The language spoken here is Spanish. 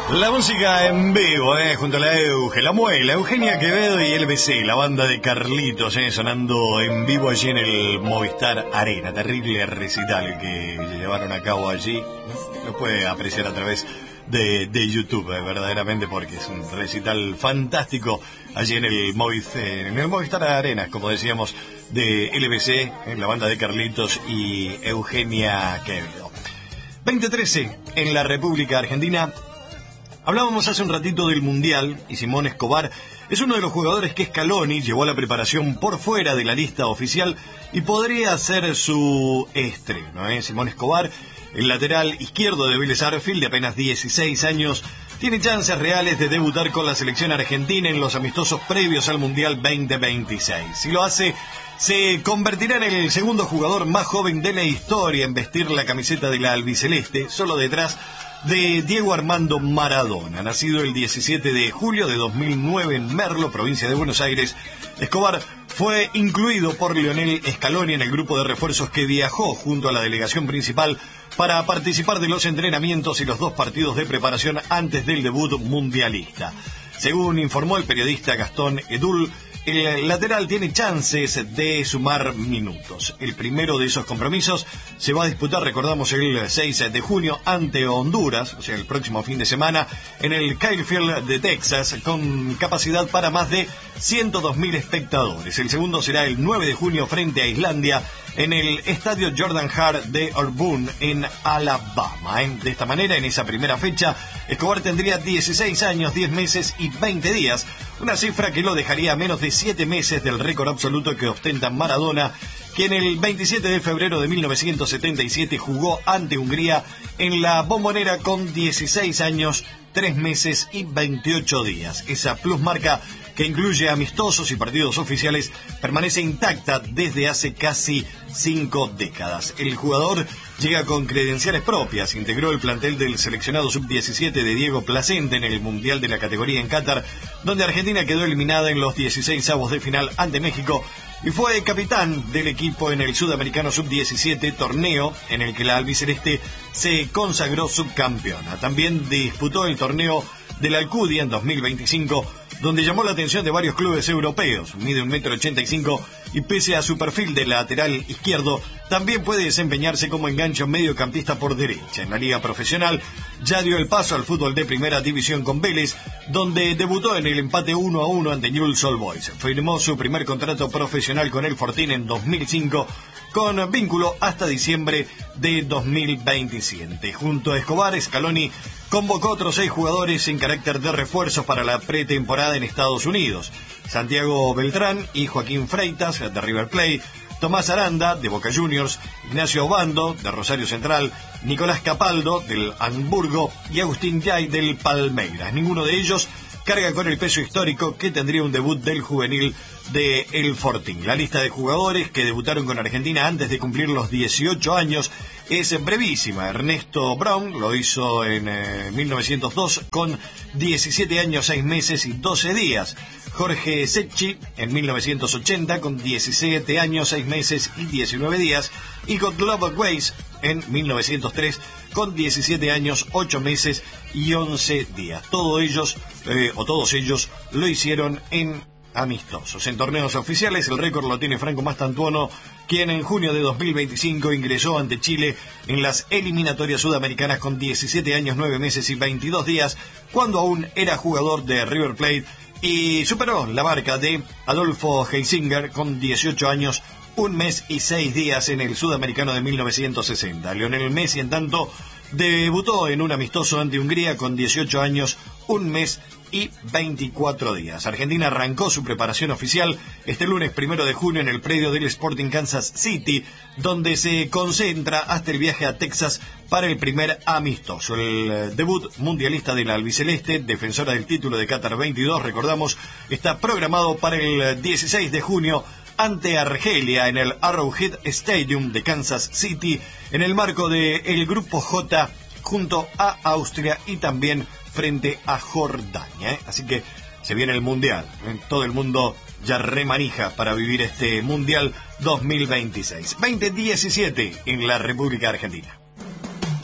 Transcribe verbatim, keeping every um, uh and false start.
La música en vivo, eh, junto a la Euge, la Muela, Eugenia Quevedo y L B C, la banda de Carlitos, eh, sonando en vivo allí en el Movistar Arena. Terrible recital que llevaron a cabo allí. Lo puede apreciar a través de, de YouTube, eh, verdaderamente, porque es un recital fantástico allí en el, Movistar, en el Movistar Arena, como decíamos, de L B C, eh, la banda de Carlitos y Eugenia Quevedo. veinte trece en la República Argentina. Hablábamos hace un ratito del Mundial y Simón Escobar es uno de los jugadores que Scaloni llevó a la preparación por fuera de la lista oficial y podría hacer su estreno. ¿eh? Simón Escobar, el lateral izquierdo de Vélez Sarsfield, de apenas dieciséis años, tiene chances reales de debutar con la selección argentina en los amistosos previos al Mundial veinte veintiséis. Si lo hace, se convertirá en el segundo jugador más joven de la historia en vestir la camiseta de la albiceleste, solo detrás de Diego Armando Maradona. Nacido el diecisiete de julio de dos mil nueve en Merlo, provincia de Buenos Aires, Escobar fue incluido por Lionel Scaloni en el grupo de refuerzos que viajó junto a la delegación principal para participar de los entrenamientos y los dos partidos de preparación antes del debut mundialista. Según informó el periodista Gastón Edul, el lateral tiene chances de sumar minutos. El primero de esos compromisos se va a disputar, recordamos, el seis de junio ante Honduras, o sea, el próximo fin de semana, en el Kyle Field de Texas, con capacidad para más de ciento dos mil espectadores. El segundo será el nueve de junio frente a Islandia, en el estadio Jordan Hart de Auburn, en Alabama. ¿eh? De esta manera, en esa primera fecha, Escobar tendría dieciséis años, diez meses y veinte días, una cifra que lo dejaría a menos de siete meses del récord absoluto que ostenta Maradona, quien el veintisiete de febrero de mil novecientos setenta y siete jugó ante Hungría en la Bombonera con dieciséis años, tres meses y veintiocho días. Esa plusmarca, que incluye amistosos y partidos oficiales, permanece intacta desde hace casi cinco décadas. El jugador llega con credenciales propias, integró el plantel del seleccionado sub diecisiete de Diego Placente en el Mundial de la categoría en Qatar, donde Argentina quedó eliminada en los dieciseisavos de final ante México, y fue capitán del equipo en el Sudamericano sub diecisiete, torneo en el que la albiceleste se consagró subcampeona. También disputó el torneo de la Alcudia en dos mil veinticinco, donde llamó la atención de varios clubes europeos. Mide un metro ochenta y cinco y pese a su perfil de lateral izquierdo, también puede desempeñarse como enganche mediocampista por derecha. En la liga profesional ya dio el paso al fútbol de primera división con Vélez, donde debutó en el empate uno a uno ante Newell's Old Boys. Firmó su primer contrato profesional con el Fortín en dos mil cinco, con vínculo hasta diciembre de dos mil veintisiete. Junto a Escobar, Scaloni convocó otros seis jugadores en carácter de refuerzos para la pretemporada en Estados Unidos. Santiago Beltrán y Joaquín Freitas, de River Plate, Tomás Aranda, de Boca Juniors, Ignacio Obando, de Rosario Central, Nicolás Capaldo, del Hamburgo, y Agustín Yay, del Palmeiras. Ninguno de ellos carga con el peso histórico que tendría un debut del juvenil de El Fortín. La lista de jugadores que debutaron con Argentina antes de cumplir los dieciocho años es brevísima. Ernesto Brown lo hizo en eh, mil novecientos dos con diecisiete años, seis meses y doce días. Jorge Secchi en mil novecientos ochenta con diecisiete años, seis meses y diecinueve días. Y Gottlob Weiss en mil novecientos tres con diecisiete años, ocho meses y once días. Todos ellos, eh, o todos ellos, lo hicieron en amistosos. En torneos oficiales, el récord lo tiene Franco Mastantuono, quien en junio de dos mil veinticinco ingresó ante Chile en las eliminatorias sudamericanas con diecisiete años, nueve meses y veintidós días, cuando aún era jugador de River Plate, y superó la marca de Adolfo Heisinger con dieciocho años, un mes y seis días en el Sudamericano de mil novecientos sesenta. Lionel Messi, en tanto, debutó en un amistoso ante Hungría con dieciocho años, un mes y veinticuatro días. Argentina arrancó su preparación oficial este lunes primero de junio en el predio del Sporting Kansas City, donde se concentra hasta el viaje a Texas para el primer amistoso. El debut mundialista de la albiceleste, defensora del título de Qatar veintidós, recordamos, está programado para el dieciséis de junio ante Argelia en el Arrowhead Stadium de Kansas City, en el marco del Grupo J, junto a Austria y también frente a Jordania. ¿eh? Así que se viene el Mundial. ¿eh? Todo el mundo ya remanija para vivir este Mundial dos mil veintiséis. veinte diecisiete en la República Argentina.